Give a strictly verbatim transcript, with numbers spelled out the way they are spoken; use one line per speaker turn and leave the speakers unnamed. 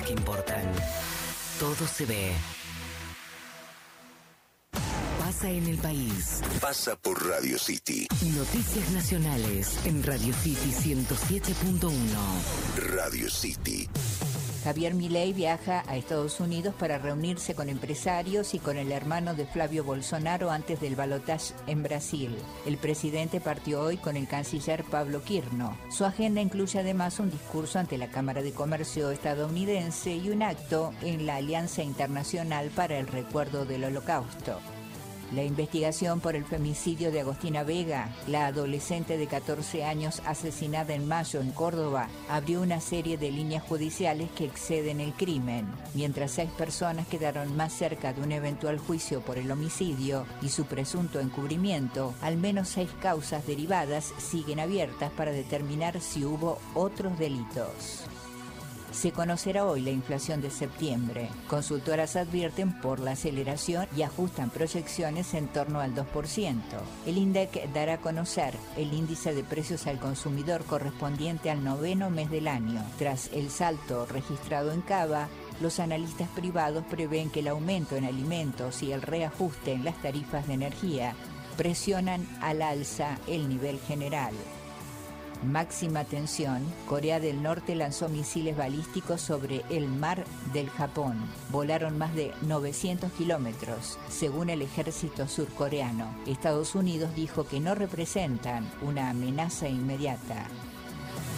que importan. Todo se ve. Pasa en el país.
Pasa por Radio City.
Noticias nacionales en Radio City ciento siete punto uno.
Radio City.
Javier Milei viaja a Estados Unidos para reunirse con empresarios y con el hermano de Flavio Bolsonaro antes del balotaje en Brasil. El presidente partió hoy con el canciller Pablo Quirno. Su agenda incluye además un discurso ante la Cámara de Comercio estadounidense y un acto en la Alianza Internacional para el Recuerdo del Holocausto. La investigación por el femicidio de Agostina Vega, la adolescente de catorce años asesinada en mayo en Córdoba, abrió una serie de líneas judiciales que exceden el crimen. Mientras seis personas quedaron más cerca de un eventual juicio por el homicidio y su presunto encubrimiento, al menos seis causas derivadas siguen abiertas para determinar si hubo otros delitos. Se conocerá hoy la inflación de septiembre. Consultoras advierten por la aceleración y ajustan proyecciones en torno al dos por ciento. El INDEC dará a conocer el índice de precios al consumidor correspondiente al noveno mes del año. Tras el salto registrado en Cava, los analistas privados prevén que el aumento en alimentos y el reajuste en las tarifas de energía presionan al alza el nivel general. Máxima tensión, Corea del Norte lanzó misiles balísticos sobre el mar del Japón. Volaron más de novecientos kilómetros, según el ejército surcoreano. Estados Unidos dijo que no representan una amenaza inmediata.